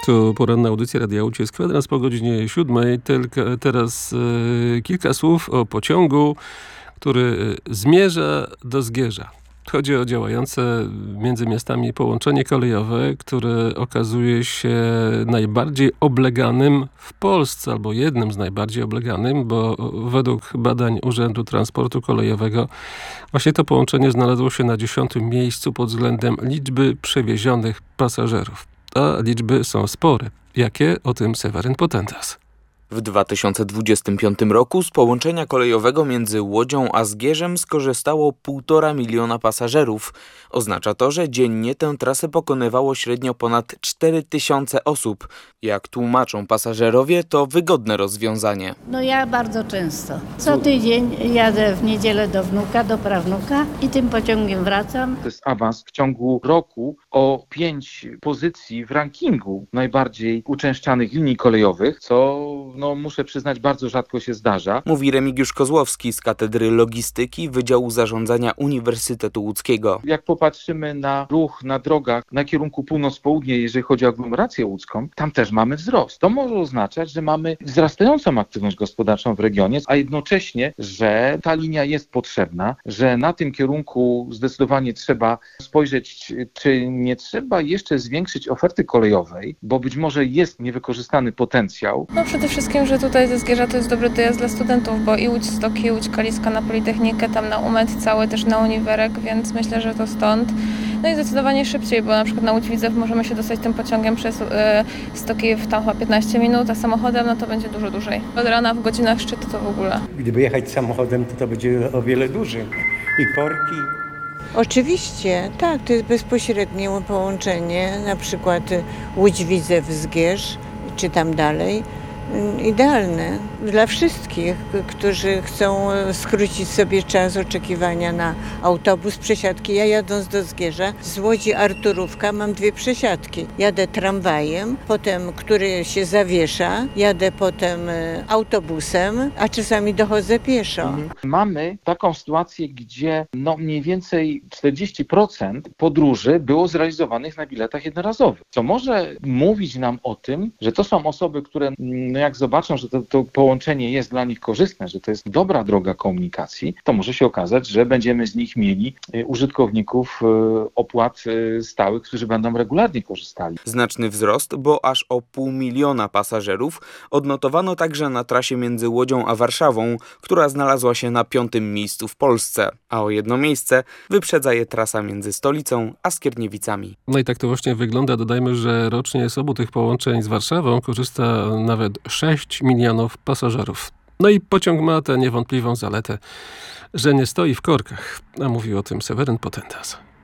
Tu poranna audycja Radia Łódź jest kwadrans po godzinie 7. Teraz kilka słów o pociągu, który zmierza do Zgierza. Chodzi o działające między miastami połączenie kolejowe, które okazuje się najbardziej obleganym w Polsce, albo jednym z najbardziej obleganym, bo według badań Urzędu Transportu Kolejowego właśnie to połączenie znalazło się na 10. miejscu pod względem liczby przewiezionych pasażerów. A liczby są spore. Jakie? O tym Seweryn Potentas. W 2025 roku z połączenia kolejowego między Łodzią a Zgierzem skorzystało 1,5 miliona pasażerów. Oznacza to, że dziennie tę trasę pokonywało średnio ponad 4000 osób. Jak tłumaczą pasażerowie, to wygodne rozwiązanie. Ja bardzo często. Co tydzień jadę w niedzielę do wnuka, do prawnuka i tym pociągiem wracam. To jest awans w ciągu roku o 5 pozycji w rankingu najbardziej uczęszczanych linii kolejowych, co muszę przyznać, bardzo rzadko się zdarza. Mówi Remigiusz Kozłowski z Katedry Logistyki Wydziału Zarządzania Uniwersytetu Łódzkiego. Jak popatrzymy na ruch na drogach na kierunku północ-południe, jeżeli chodzi o aglomerację łódzką, tam też mamy wzrost. To może oznaczać, że mamy wzrastającą aktywność gospodarczą w regionie, a jednocześnie, że ta linia jest potrzebna, że na tym kierunku zdecydowanie trzeba spojrzeć, czy nie trzeba jeszcze zwiększyć oferty kolejowej, bo być może jest niewykorzystany potencjał. Przede wszystkim, że tutaj ze Zgierza to jest dobry dojazd dla studentów, bo i Łódź Stoki, Łódź Kaliska na Politechnikę, tam na UMED cały, też na Uniwerek, więc myślę, że to stąd. I zdecydowanie szybciej, bo na przykład na Łódź Widzew możemy się dostać tym pociągiem przez Stoki w tam chyba 15 minut, a samochodem to będzie dużo dłużej. Od rana w godzinach szczytu to w ogóle. Gdyby jechać samochodem, to będzie o wiele dłużej. I korki. Oczywiście, tak, to jest bezpośrednie połączenie, na przykład Łódź Widzew Zgierz, czy tam dalej. Idealne dla wszystkich, którzy chcą skrócić sobie czas oczekiwania na autobus, przesiadki. Ja jadąc do Zgierza z Łodzi Arturówka mam 2 przesiadki. Jadę tramwajem, potem który się zawiesza, jadę potem autobusem, a czasami dochodzę pieszo. Mamy taką sytuację, gdzie mniej więcej 40% podróży było zrealizowanych na biletach jednorazowych, co może mówić nam o tym, że to są osoby, które jak zobaczą, że to połączenie jest dla nich korzystne, że to jest dobra droga komunikacji, to może się okazać, że będziemy z nich mieli użytkowników opłat stałych, którzy będą regularnie korzystali. Znaczny wzrost, bo aż o 500 000 pasażerów odnotowano także na trasie między Łodzią a Warszawą, która znalazła się na 5. miejscu w Polsce, a o 1 miejsce wyprzedza je trasa między stolicą a Skierniewicami. I tak to właśnie wygląda. Dodajmy, że rocznie z obu tych połączeń z Warszawą korzysta nawet 6 milionów pasażerów. I pociąg ma tę niewątpliwą zaletę, że nie stoi w korkach, a mówił o tym Seweryn Potentas.